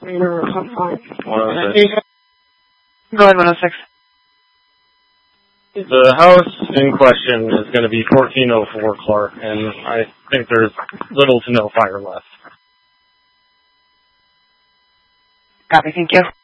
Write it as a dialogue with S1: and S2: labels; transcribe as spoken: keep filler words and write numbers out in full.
S1: one oh six.
S2: Go ahead, one oh six.
S1: The house in question is going to be fourteen oh four Clark, and I think there's little to no fire left.
S2: Copy, thank you.